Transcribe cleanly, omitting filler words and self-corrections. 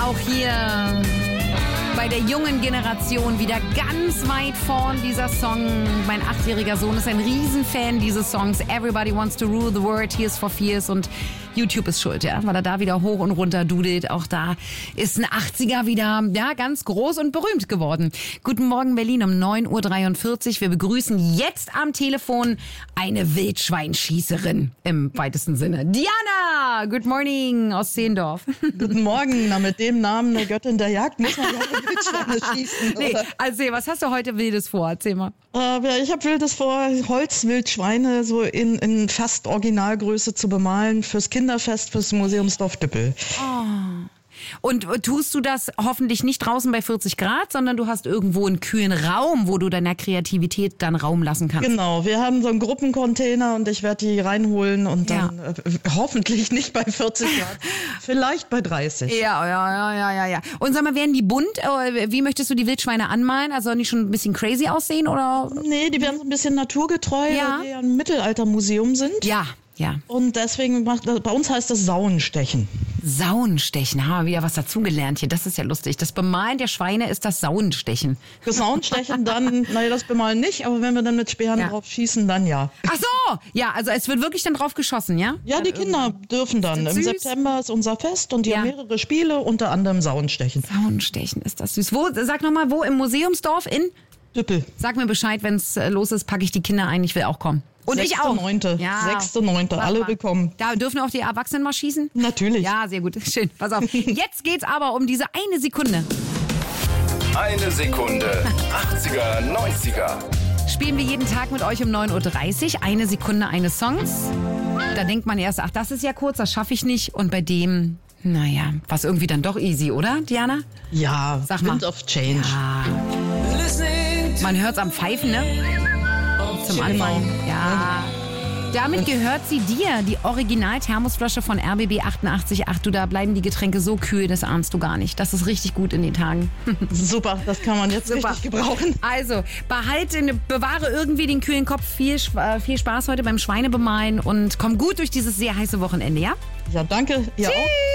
Auch hier bei der jungen Generation wieder ganz weit vorn dieser Song. Mein 8-jähriger Sohn ist ein Riesenfan dieses Songs. Everybody wants to rule the world, Tears for Fears. Und YouTube ist schuld, ja, weil er da wieder hoch und runter dudelt. Auch da ist ein 80er wieder, ja, ganz groß und berühmt geworden. Guten Morgen Berlin um 9.43 Uhr. Wir begrüßen jetzt am Telefon eine Wildschweinschießerin im weitesten Sinne. Diana, good morning aus Zehendorf. Guten Morgen, na, mit dem Namen eine Göttin der Jagd muss man ja Wildschweine schießen. Nee, erzähl, was hast du heute Wildes vor? Erzähl mal. Ich habe Wildes vor, Holzwildschweine so in fast Originalgröße zu bemalen fürs Kinderfest, fürs Museumsdorf Düppel. Oh. Und tust du das hoffentlich nicht draußen bei 40 Grad, sondern du hast irgendwo einen kühlen Raum, wo du deiner Kreativität dann Raum lassen kannst? Genau, wir haben so einen Gruppencontainer und ich werde die reinholen und dann hoffentlich nicht bei 40 Grad, vielleicht bei 30. Ja. Und sag mal, werden die bunt? Wie möchtest du die Wildschweine anmalen? Also sollen die schon ein bisschen crazy aussehen, oder? Nee, die werden so ein bisschen naturgetreu, Ja. weil wir ja ein Mittelaltermuseum sind. Ja. Und deswegen bei uns heißt das Sauenstechen. Sauenstechen, haben wir wieder was dazugelernt hier. Das ist ja lustig. Das Bemalen der Schweine ist das Sauenstechen. Das Sauenstechen dann, das Bemalen nicht, aber wenn wir dann mit Speeren drauf schießen, dann ja. Ach so, ja, also es wird wirklich dann drauf geschossen, ja? Ja, die Kinder dürfen dann. Im September ist unser Fest und die haben mehrere Spiele, unter anderem Sauenstechen. Sauenstechen ist das süß. Sag nochmal, wo im Museumsdorf in? Düppel. Sag mir Bescheid, wenn es los ist, packe ich die Kinder ein, ich will auch kommen. Und 6. ich auch. 9. Ja. 6.9. Alle willkommen. Da dürfen auch die Erwachsenen mal schießen? Natürlich. Ja, sehr gut. Schön. Pass auf. Jetzt geht's aber um diese eine Sekunde. Eine Sekunde. 80er, 90er. Spielen wir jeden Tag mit euch um 9.30 Uhr. Eine Sekunde eines Songs. Da denkt man erst, ach, das ist ja kurz, das schaffe ich nicht. Und bei dem, naja, war es irgendwie dann doch easy, oder, Diana? Ja, Sag mal. Wind of Change. Ja. Man hört's am Pfeifen, ne? Zum Anfang. Ja. Damit gehört sie dir, die Original-Thermosflasche von RBB 88.8. Du, da bleiben die Getränke so kühl, das ahnst du gar nicht. Das ist richtig gut in den Tagen. Super, das kann man jetzt richtig gebrauchen. Also, bewahre irgendwie den kühlen Kopf. Viel Spaß heute beim Schweinebemalen und komm gut durch dieses sehr heiße Wochenende, ja? Ja, danke. Ihr auch.